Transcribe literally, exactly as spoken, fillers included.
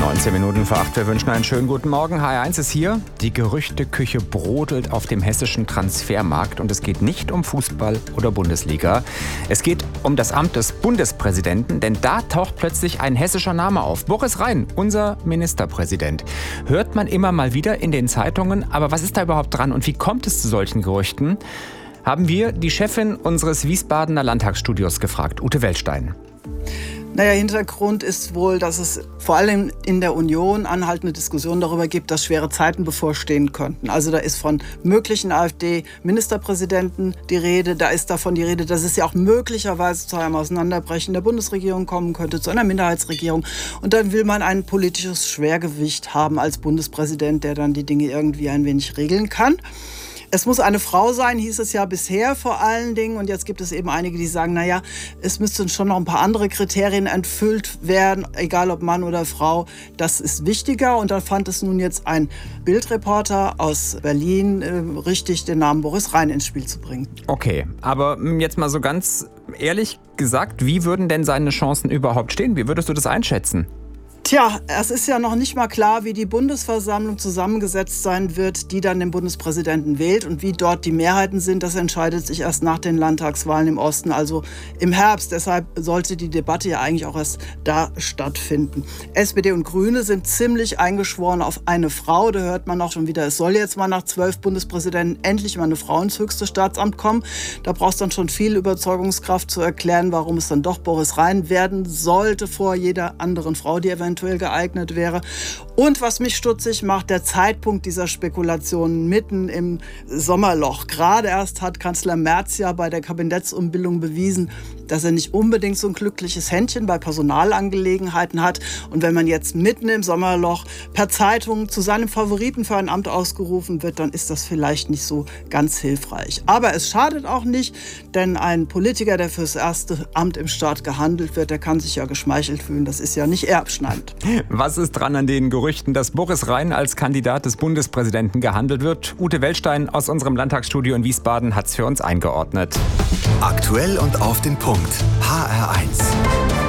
neunzehn Minuten vor acht. Wir wünschen einen schönen guten Morgen. H R eins ist hier. Die Gerüchteküche brodelt auf dem hessischen Transfermarkt. Und es geht nicht um Fußball oder Bundesliga. Es geht um das Amt des Bundespräsidenten. Denn da taucht plötzlich ein hessischer Name auf. Boris Rhein, unser Ministerpräsident. Hört man immer mal wieder in den Zeitungen. Aber was ist da überhaupt dran und wie kommt es zu solchen Gerüchten? Haben wir die Chefin unseres Wiesbadener Landtagsstudios gefragt, Ute Weltstein. Naja, Hintergrund ist wohl, dass es vor allem in der Union anhaltende Diskussionen darüber gibt, dass schwere Zeiten bevorstehen könnten. Also da ist von möglichen AfD-Ministerpräsidenten die Rede, da ist davon die Rede, dass es ja auch möglicherweise zu einem Auseinanderbrechen der Bundesregierung kommen könnte, zu einer Minderheitsregierung. Und dann will man ein politisches Schwergewicht haben als Bundespräsident, der dann die Dinge irgendwie ein wenig regeln kann. Es muss eine Frau sein, hieß es ja bisher vor allen Dingen. Und jetzt gibt es eben einige, die sagen, naja, es müssten schon noch ein paar andere Kriterien erfüllt werden, egal ob Mann oder Frau. Das ist wichtiger. Und da fand es nun jetzt ein Bildreporter aus Berlin äh, richtig, den Namen Boris Rhein ins Spiel zu bringen. Okay, aber jetzt mal so ganz ehrlich gesagt, wie würden denn seine Chancen überhaupt stehen? Wie würdest du das einschätzen? Tja, es ist ja noch nicht mal klar, wie die Bundesversammlung zusammengesetzt sein wird, die dann den Bundespräsidenten wählt. Und wie dort die Mehrheiten sind, das entscheidet sich erst nach den Landtagswahlen im Osten, also im Herbst. Deshalb sollte die Debatte ja eigentlich auch erst da stattfinden. S P D und Grüne sind ziemlich eingeschworen auf eine Frau. Da hört man auch schon wieder, es soll jetzt mal nach zwölf Bundespräsidenten endlich mal eine Frau ins höchste Staatsamt kommen. Da brauchst du dann schon viel Überzeugungskraft zu erklären, warum es dann doch Boris Rhein werden sollte vor jeder anderen Frau, die eventuell geeignet wäre. Und was mich stutzig macht, der Zeitpunkt dieser Spekulationen mitten im Sommerloch. Gerade erst hat Kanzler Merz ja bei der Kabinettsumbildung bewiesen, dass er nicht unbedingt so ein glückliches Händchen bei Personalangelegenheiten hat. Und wenn man jetzt mitten im Sommerloch per Zeitung zu seinem Favoriten für ein Amt ausgerufen wird, dann ist das vielleicht nicht so ganz hilfreich. Aber es schadet auch nicht, denn ein Politiker, der fürs erste Amt im Staat gehandelt wird, der kann sich ja geschmeichelt fühlen. Das ist ja nicht erbschneidend. Was ist dran an den Gerüchten, dass Boris Rhein als Kandidat des Bundespräsidenten gehandelt wird? Ute Weltstein aus unserem Landtagsstudio in Wiesbaden hat es für uns eingeordnet. Aktuell und auf den Punkt. H R eins.